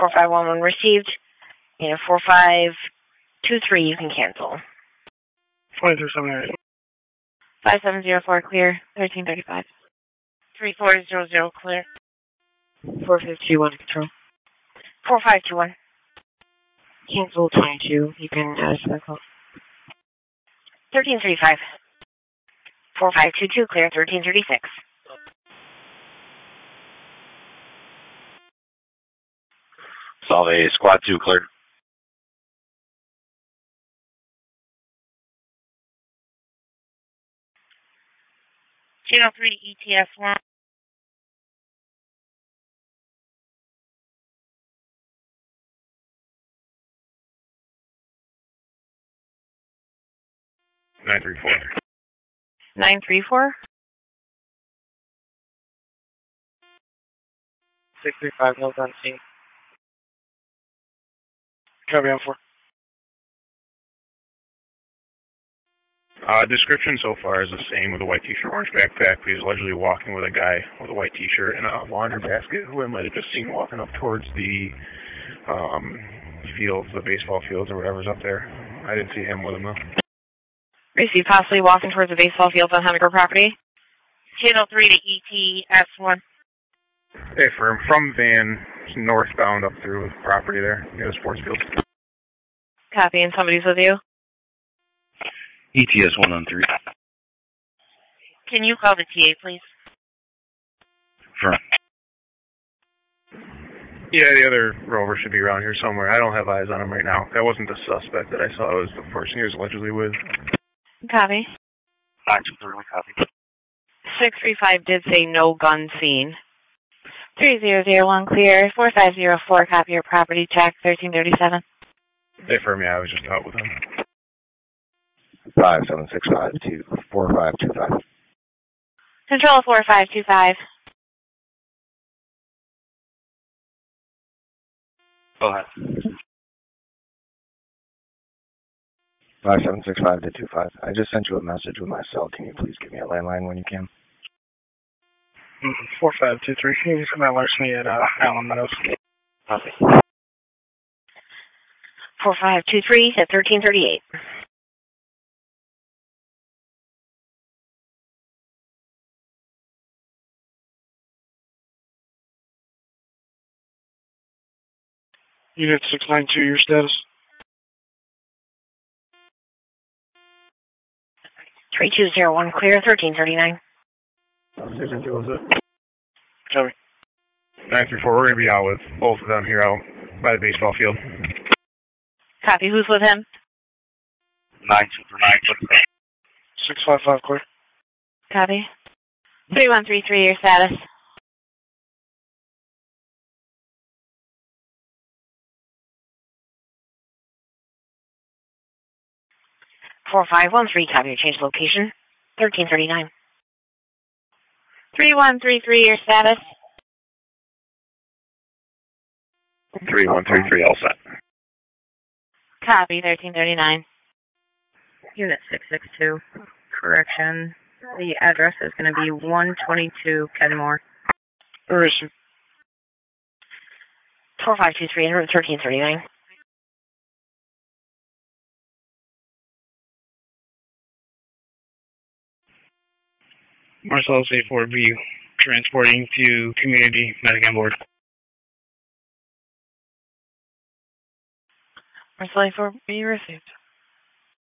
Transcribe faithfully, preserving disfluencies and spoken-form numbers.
four five one one received. And four five two three, you can cancel. twenty-three seventy-eight. five seven zero four, clear. thirteen thirty-five. three four zero zero, clear. four five two one, control. four five two one. Cancel twenty-two. You can add a circle. thirteen thirty-five. four five two two, clear. thirteen thirty-six. Salve, squad two, cleared. Channel three, E T S one. nine three four. nine three four. six three five, no gun scene. Copy on four. Uh, description so far is the same with a white t-shirt, orange backpack. He's allegedly walking with a guy with a white t-shirt and a laundry basket who I might have just seen walking up towards the um, fields, the baseball fields or whatever's up there. I didn't see him with him though. Received, possibly walking towards the baseball fields on Henniker property. Channel three to E T S one. Hey, from, from Van, northbound up through the property there, near the sports field. Copy, and somebody's with you? E T S one on three. Can you call the T A, please? Front. Yeah, the other rover should be around here somewhere. I don't have eyes on him right now. That wasn't the suspect that I saw. It was the person he was allegedly with. Copy. nine two three, copy. six three five did say no gun seen. three zero zero one, clear. four five zero four, copy your property check. thirteen thirty-seven. Hey, for me, I was just out with him. five seven six five two four five two five. Control four five two five. Go ahead. five seven six five to two five. I just sent you a message with my cell. Can you please give me a landline when you can? four five two three. Can you come out larceny at uh, Allen Meadows? Copy. four five two three at thirteen thirty-eight. Unit six nine two, your status? three two zero one, clear. thirteen thirty-nine. six nine two, was it? Tell me. nine three four, we're going to be out with both of them here out by the baseball field. Copy, who's with him? nine two three nine. six five five, clear. Copy. three one three three, your status. four five one three, copy your change location. thirteen thirty-nine. three one three three, your status. three one three three, all set. Copy, thirteen thirty-nine. Unit six six two, correction. The address is going to be one twenty-two Kenmore. Where is she? four five two three, thirteen thirty-nine. Marcellus A four B, transporting to community medic on board. Marcellus A four B received.